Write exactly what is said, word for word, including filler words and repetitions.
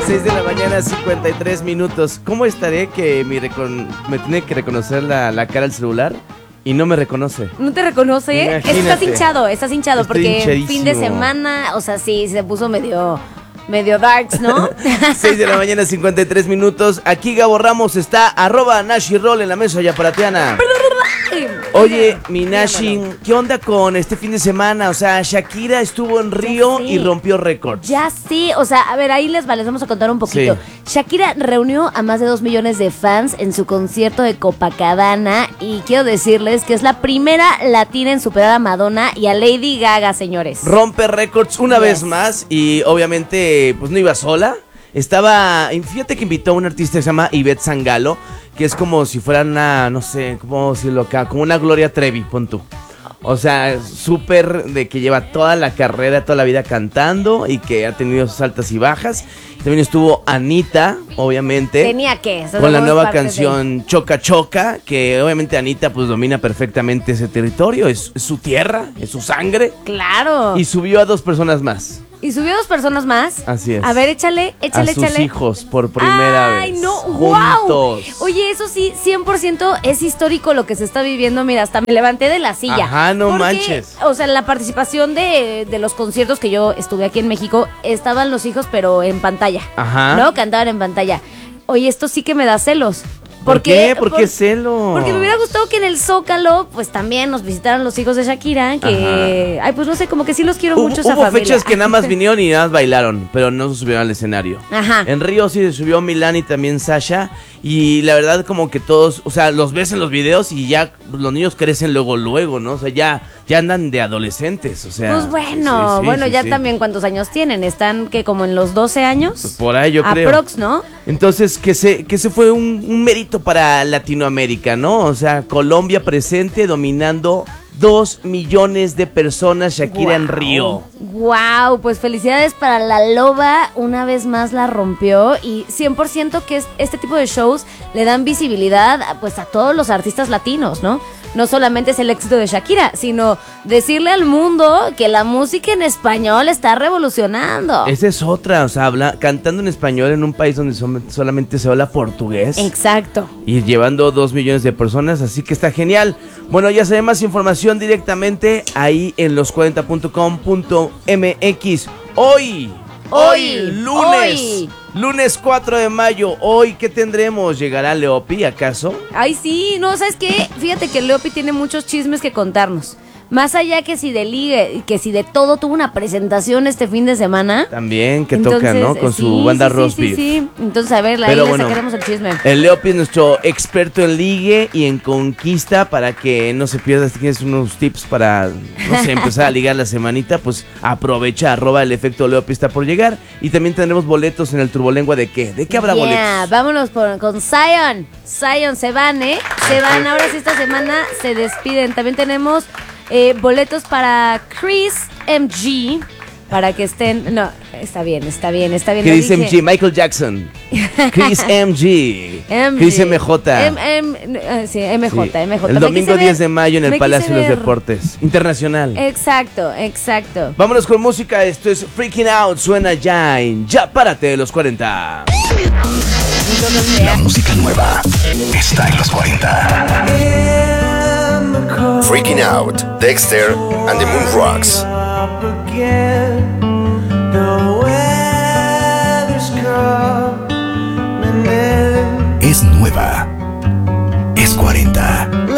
seis de la mañana, cincuenta y tres minutos. ¿Cómo estaré que mi recon... me tiene que reconocer la, la cara al celular y no me reconoce? ¿No te reconoce? Imagínate. Estás hinchado, estás hinchado. Estoy porque hinchadísimo. Fin de semana, o sea, sí, se puso medio, medio darks, ¿no? seis de la mañana, cincuenta y tres minutos. Aquí Gabo Ramos está, arroba Nashi Roll en la mesa yaparateana. Oye, mi Nashi, ¿qué onda con este fin de semana? O sea, Shakira estuvo en Río y rompió récords. Ya sí, o sea, a ver, ahí les, les vamos a contar un poquito. Sí. Shakira reunió a más de dos millones de fans en su concierto de Copacabana y quiero decirles que es la primera latina en superar a Madonna y a Lady Gaga, señores. Rompe récords una yes. vez más y obviamente pues no iba sola. Estaba, fíjate que invitó a un artista que se llama Ivette Sangalo, que es como si fuera una, no sé, ¿cómo decirlo acá? Como una Gloria Trevi, pon tú. O sea, súper de que lleva toda la carrera, toda la vida cantando y que ha tenido sus altas y bajas. También estuvo Anita, obviamente. Tenía que. Con la nueva canción de... Choca Choca, que obviamente Anita pues domina perfectamente ese territorio, es, es su tierra, es su sangre. Claro. Y subió a dos personas más. ¿Y subió dos personas más? Así es. A ver, échale, échale, a sus échale. hijos por primera Ay, vez. ¡Ay, no! Juntos. ¡Wow! Oye, eso sí, cien por ciento es histórico lo que se está viviendo. Mira, hasta me levanté de la silla. Ajá, no porque, manches. O sea, en la participación de, de los conciertos que yo estuve aquí en México, estaban los hijos, pero en pantalla. Ajá. ¿No? Cantaban en pantalla. Oye, esto sí que me da celos. ¿Por qué? ¿Por qué celo? Porque me hubiera gustado que en el Zócalo, pues también nos visitaran los hijos de Shakira, que... Ajá. Ay, pues no sé, como que sí los quiero hubo, mucho esa hubo familia. Hubo fechas que nada más vinieron y nada más bailaron, pero no se subieron al escenario. Ajá. En Río sí se subió Milán y también Sasha, y la verdad como que todos, o sea, los ves en los videos y ya los niños crecen luego, luego, ¿no? O sea, ya, ya andan de adolescentes, o sea... Pues bueno, sí, sí, bueno, sí, ya sí. también ¿cuántos años tienen? ¿Están que como en los doce años? Pues por ahí yo creo. Aprox, ¿no? Entonces, que se, que se fue un, un mérito para Latinoamérica, ¿no? O sea, Colombia presente dominando dos millones de personas, Shakira wow. en Río. Wow, pues felicidades para la Loba, una vez más la rompió y cien por ciento que es, este tipo de shows le dan visibilidad pues a todos los artistas latinos, ¿no? No solamente es el éxito de Shakira, sino decirle al mundo que la música en español está revolucionando. Esa es otra, o sea, habla, cantando en español en un país donde son, solamente se habla portugués. Exacto. Y llevando dos millones de personas, así que está genial. Bueno, ya saben más información directamente ahí en los cuarenta punto com punto m x. Hoy, hoy, hoy lunes, hoy. lunes cuatro de mayo, hoy, ¿qué tendremos? ¿Llegará Leopi, acaso? Ay, sí, no, ¿sabes qué? Fíjate que Leopi tiene muchos chismes que contarnos. Más allá que si de ligue, que si de todo tuvo una presentación este fin de semana. También, que Entonces, toca, ¿no? Con sí, su banda sí, roast sí, beef. Sí, sí, entonces, a ver, ahí Pero le bueno, sacaremos el chisme. El Leopi es nuestro experto en ligue y en conquista, para que no se pierda. Si tienes unos tips para, no sé, empezar a ligar la semanita, pues aprovecha, arroba el efecto Leopi está por llegar. Y también tendremos boletos en el Turbolengua. ¿De qué? ¿De qué habrá yeah, boletos? Vámonos por, con Zion. Zion se van, ¿eh? Se van, ahora sí esta semana se despiden. También tenemos... Eh, boletos para Chris M G para que estén. No, está bien, está bien, está bien. Chris M G, Michael Jackson. Chris M G. M G. Chris M J. M, M, sí, M J, sí. M J. El domingo diez de mayo en el Palacio de los ver. Deportes Internacional. Exacto, exacto. Vámonos con música. Esto es Freaking Out. Suena ya en Ya Párate de los cuarenta. La música nueva está en los cuarenta. Freaking Out, Dexter and the Moon Rocks.